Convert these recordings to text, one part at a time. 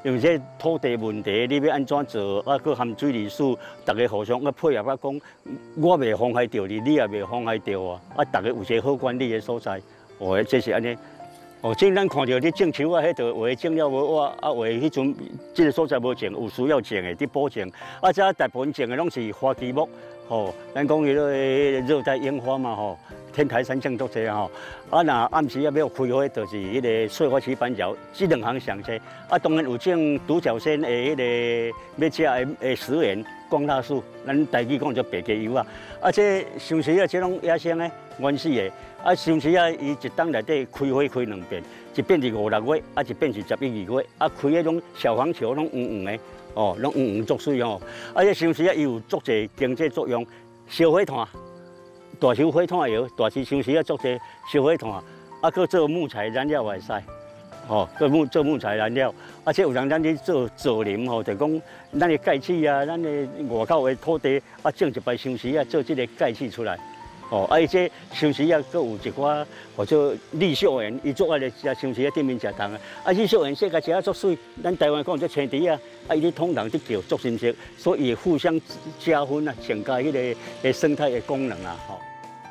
因为这土地问题，你要安怎做？啊，佮含水利署，大家互相啊配合啊讲，我袂妨害到你，你也袂妨害到我，啊，大家有一个好管理的所在，哦，这是安尼。哦，即咱看到你种树啊，迄度话种了无我啊，话迄阵即个所在无种，有需要种的，伫补种。啊，遮大部分种的拢是花期木，吼，咱讲迄个热带樱花嘛，吼。天台山种足济吼，啊，若暗时要开花，就是迄个碎花石板桥，这两项上济。啊，当然有种独角仙的迄个要食的石栾、光蜡树，咱台语讲叫白鸡油啊。啊，这橡树啊，这种野生的、原始的。啊，橡树啊，伊一冬内底开花开两遍，一遍是5、6月，啊，一遍是11、2月。啊，开迄种小黄球，拢黄黄的，哦，拢黄黄作水哦。啊，这橡树啊，伊有足济经济作用，烧火炭。大树火炭油，大树橡树啊，做些烧火炭，啊，搁做木材燃料也会使，吼，做木材燃料，而且有人咱咧做造林吼，就讲咱的钙气啊，咱的外口的土地啊，种一排橡树啊，做这个钙气出来，哦，而且橡树啊，搁有一寡或者绿秀园，伊做啊咧食橡树啊顶面食糖啊，啊绿秀园世界食啊足水，咱台湾讲做青苔啊，啊伊咧通人伫叫足新鲜，所以互相加分啊，增加迄个生态的功能啊，吼。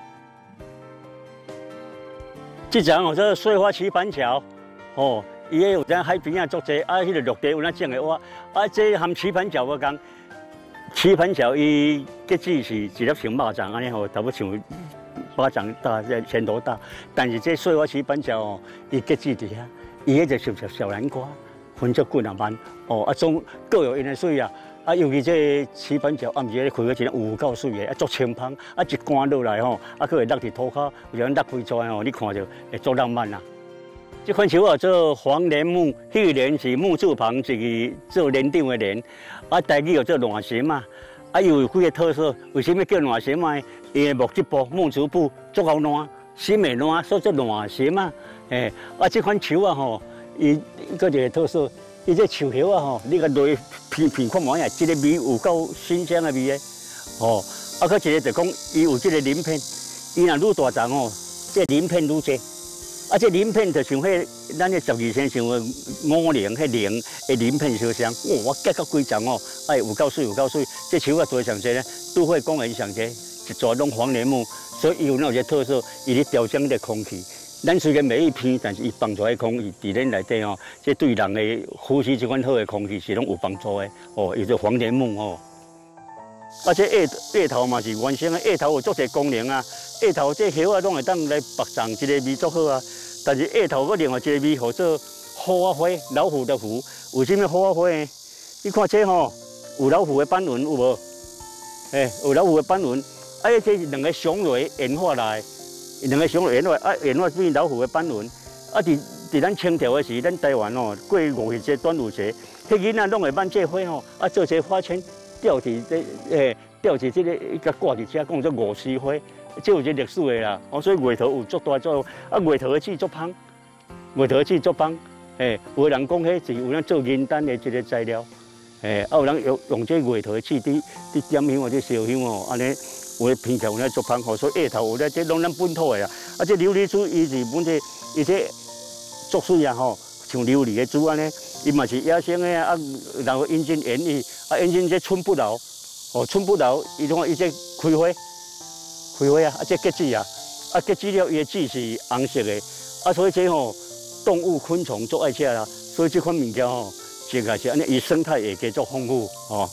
这张哦，这碎花石板桥，哦，伊个有咱海边啊足济，啊，迄个陆地有咱种的蛙，啊，这含石板桥无共。石板桥伊结子是一粒像肉粽安尼吼，差不多像巴掌大，拳头大。但是这碎花石板桥哦，伊结子伫遐，伊迄就小南瓜，分足几啊万，哦，啊，总各有因的水啊。啊，尤其这石板桥暗时咧开个真有够水的，啊，足清芳，啊，一干落来吼，啊，佮会落伫土骹，有时落开出来吼，你看着会足浪漫啦。这款树啊做黄莲木，迄个莲是木字旁一个做莲长的莲，啊，台语又做烂神嘛，啊，又有几个特色，为什么叫烂神嘛？伊的木质部、木质部足够烂，心的烂，所以做烂神嘛。诶，啊，这款树啊吼，伊个一个特色。伊这树叶啊吼，你个落片片看完啊，这个味有够新鲜的味的，哦，啊，佮一个就讲伊有这个鳞片，伊若愈大丛哦，这鳞片愈多，啊，这鳞片就像迄咱的12生像5菱迄菱的鳞片相像，哇，结到规丛哦，哎，有够水有够水，这树啊多上济呢，都会公园上济，一座拢黄莲木，所以伊有那个特色，伊咧调整的空气。咱虽然每一片，但是伊放出来的空气，伫咱内底吼，这对人的呼吸这款好的空气是拢有帮助的。哦，伊就黄莲木哦。啊，这叶头嘛是原生的，叶头有足侪功能啊。叶头这叶啊，拢会当来白粽，一个味足好啊。但是叶头佮另外一个味，叫做虎啊花，老虎的虎。为什么虎啊花呢？你看这吼，有老虎的斑纹有无？有老虎的斑纹。啊，这两个雄蕊演化来。两个熊演化啊，演化变老虎的斑纹。啊，伫咱清朝的时，咱台湾哦，过5月节、端午节，迄囡仔拢会挽这花吼，啊，做这花圈，吊伫吊伫这个甲挂伫遮，讲做五丝花，这有这历史的啦。哦，所以月头有足大作用，啊，月头的籽足芳，月头的籽足芳。有人讲迄是有咱做银丹的这个材料。啊，有人用这月头的籽伫点香或者烧香哦，安尼。有的片条有咧竹芳吼，所以叶头有咧，这拢咱本土的啊。啊，这琉璃珠伊是本地，伊这作水啊吼，像琉璃的珠安尼，伊嘛是野生的啊。啊，然后引进演绎，啊，引进这春不老，哦，春不老，伊种伊这开花啊，啊，这结籽啊，啊，结籽了伊的籽是红色的，啊，所以这吼动物昆虫做爱吃啦，所以这款物件吼，真个是安尼，伊生态也加足丰富哦。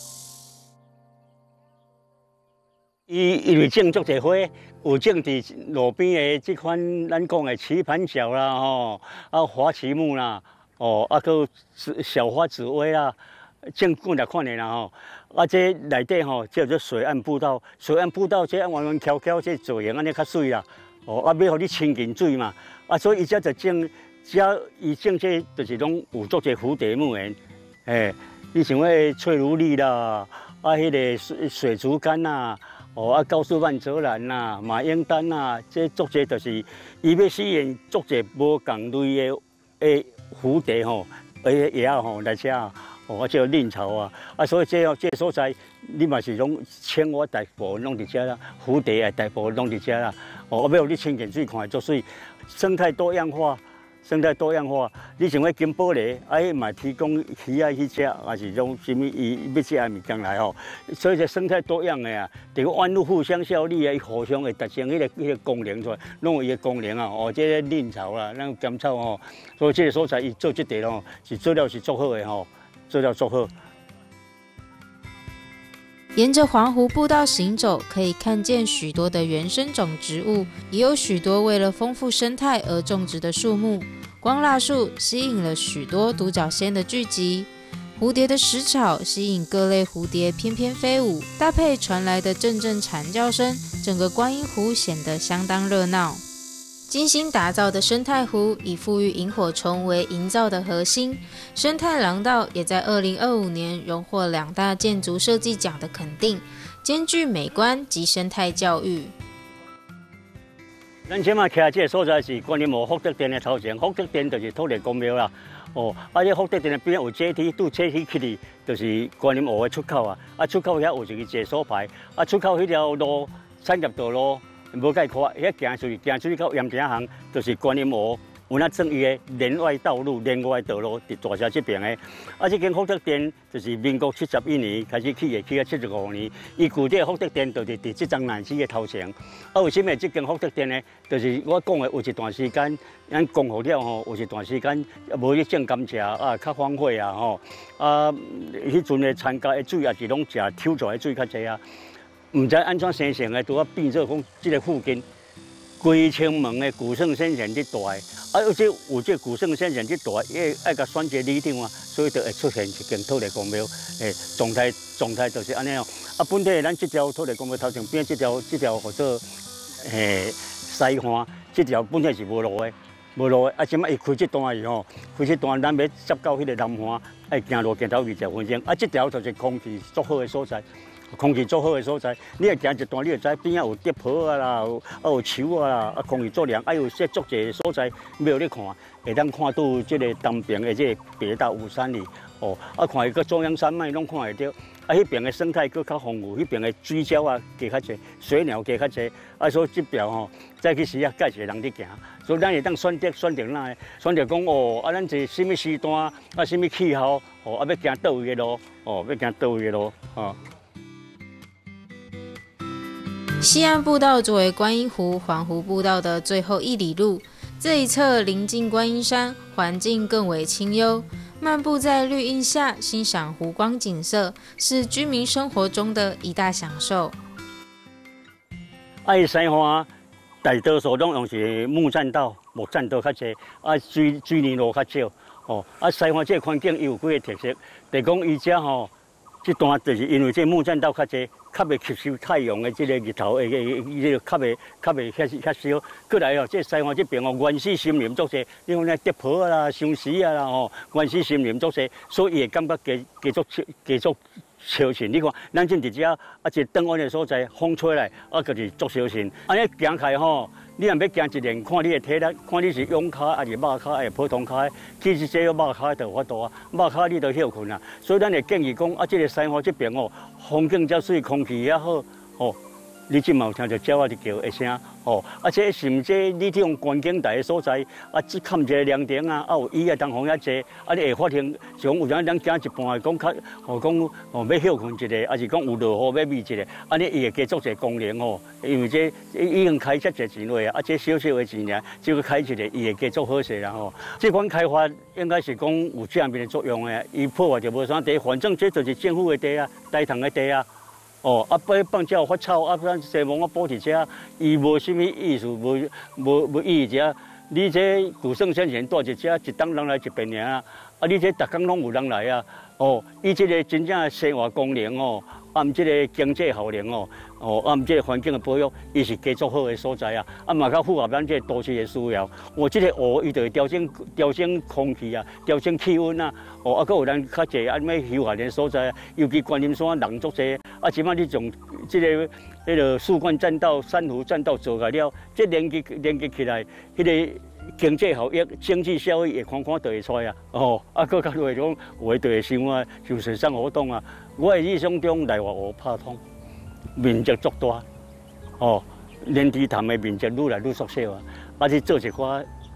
伊因为种足侪花，有种伫路边的即款咱讲的棋盘角啦，吼，啊花旗木啦，哦，啊个小花紫薇啦，种几来款的啦吼。啊，这内底吼叫做水岸步道，水岸步道这弯弯翘翘，这造型安尼较水啦。哦，啊要互你亲近水嘛，啊所以伊遮就种，伊种这就是拢有足侪蝴蝶木园，你像迄翠如丽啦，啊迄个水竹竿呐。哦，啊，高树万泽兰呐、马英丹呐，这足侪就是伊要吸引足侪无共类的蝴蝶吼，叶啊吼来遮啊，哦，叫嫩草啊，啊，所以这所在你嘛是拢青蛙大部分拢伫遮啦，蝴蝶啊大部分拢伫遮啦，哦，要互你亲近水看足水，生态多样化， 生态多样化。你像迄金宝梨，迄嘛提供鱼仔去食，还是种什么伊要食的物件来吼。所以这生态多样的啊，这个万物互相效力啊，伊互相会达成迄个功能出来，拢有伊个功能啊。哦，这个嫩草啦，咱甘草吼，所以这个所在伊做这块吼，是做了是足好的吼，做了足好。 沿着环湖步道行走，可以看见许多的原生种植物，也有许多为了丰富生态而种植的树木。光蜡树吸引了许多独角仙的聚集，蝴蝶的食草吸引各类蝴蝶翩翩飞舞，搭配传来的阵阵蝉叫声，整个观音湖显得相当热闹。精心打造的生态湖以富裕萤火虫为营造的核心，生态廊道也在2025年荣获2大建筑设计奖的肯定，兼具美观及生态教育。 咱即马徛这个所在是观音湖福德殿的头前，福德殿就是土地公庙啦。哦，这福德殿的边有阶梯，拄阶梯起哩，就是观音湖的出口啊。出口遐有一个解说牌，出口迄条路产业道路。无介宽，遐行水到盐埕巷，就是观音湖，有那正义的连外道路、连外道路，伫大社这边的。这间福德殿就是民国71年开始起的，起到75年。伊具体的福德殿就是伫这张南市的头前。为什么这间福德殿呢？就是我讲的，有一段时间，咱讲好了吼，有一段时间无去种甘蔗啊，较荒废啊吼。迄阵的参加的水也是拢食抽出来的水较济啊。唔知安怎生成的，拄啊变做讲，即个附近规清门的古圣先贤这大的，而且有这古圣先贤这大，爱甲选一个里长啊，所以就会出现一间土地公庙。状态就是安尼哦。本地咱这条土地公庙头前边这条叫做西花，这条本来是无路的。即摆伊开这段以后，开这段咱要接到迄个南华，爱行路行到20分钟。这条就是空气足好的所在。空气足好的所在，你若行一段，你就知边仔有竹坡啊啦，有树啊啦，空气足凉，有些足济的所在庙咧看，会当看到即个东边的即个北大武山里，看伊个中央山脉拢看会到，迄边的生态佫较丰富，迄边的水鸟啊加较济，水鸟加较济，所以这边再去时啊，介绍人伫行，所以咱会当选择哪，选择讲咱是什么时段什么气候，要行倒位的路，要行倒位的路， 西岸步道作为观音湖环湖步道的最后1里路，这一侧临近观音山，环境更为清幽。漫步在绿荫下，欣赏湖光景色，是居民生活中的一大享受。 西花大多数拢用是木栈道较济，水泥路较少。西花这个环境伊有几个特色，就讲伊遮这段就是因为这木栈道较济。较袂吸收太阳的这个日头的这个较袂遐少。过来这西岸这边原始森林足济，你看那竹坡啦、橡实啊啦原始森林足济，所以伊会感觉加速烧身。你看，咱正伫遮一个转弯的所在，风吹来就是足烧身。安尼行开你若要行一年，看你的体力，看你是勇脚还是肉脚还是普通脚，其实这个肉脚就有法度啊，肉脚你就休困啊。所以咱会建议讲，这个西湖这边风景遮水，空气也好你即嘛有听到鸟仔伫叫一声这甚至你这种观景台的所在只看一个凉亭有椅啊，当风遐济你会发现，是讲有阵咱行一半讲较讲要休困一下，还是讲有落雨要眯一下，安尼伊会加做一个功能因为这已经开遮侪钱落这小小的钱尔，只要开一下，伊会加做好势啦这款开发应该是讲有正面的作用的，伊破坏就无啥地，反正这就是政府的地啊，大同的地啊。放只有发草咱西蒙补一遮，伊无啥物意思，无意义遮。你这古圣先贤住一遮，一当人来一遍尔你这逐工拢有人来啊。伊这个真正的生活功能这个经济效能这个环境的保育，伊是加足好的所在啊。嘛较符合咱这个都市的需要。这个伊就会调整空气调整气温佫有咱较济安尼休闲的所在尤其观音山人足济即摆你从这个迄个树冠栈道、珊瑚栈道做来了，这连接起来，迄个经济效益、经济效益会看就会出来佫较落讲有的就会想像水上活动我的理想中内外湖拍通，面积足大连池潭的面积愈来愈缩小去做一寡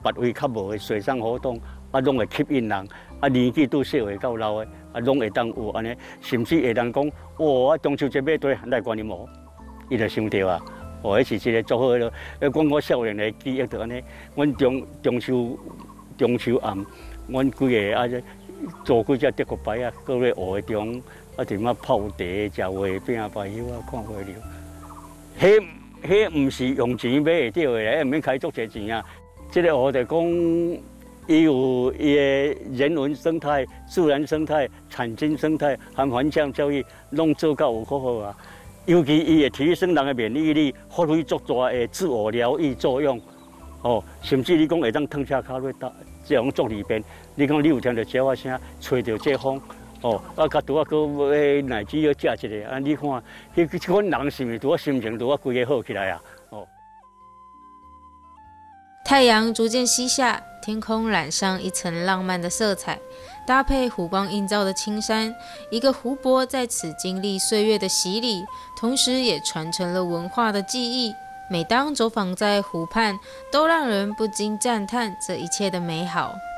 别位较无的水上活动，拢会吸引人，年纪拄小的到老的，拢会当有安尼，甚至会当讲，哇，中秋节要对来观音无，伊就想到啊。哦，迄是一个足好咯。讲我少年的记忆就安尼，阮中秋暗，阮几个做几只德国牌啊，搁咧学中，踮遐泡茶、食花饼、排休啊，看花鸟。迄毋是用钱买会到的，毋免开足侪钱啊。这个学就讲，伊有伊的人文生态、自然生态、产经生态和环境教育，拢做到有够好啊。尤其伊会提升人的免疫力，发挥足大的自我疗愈作用。哦，甚至你讲会当褪下骹落，这种足利便。你讲你有听到鸟仔声，吹到这风，哦，甲拄啊搁奶子要食一个，你看，迄款人是毋拄啊心情拄啊规个好起来啊？哦。 太阳逐渐西下，天空染上一层浪漫的色彩。搭配湖光映照的青山，一个湖泊在此经历岁月的洗礼，同时也传承了文化的记忆。每当走访在湖畔，都让人不禁赞叹这一切的美好。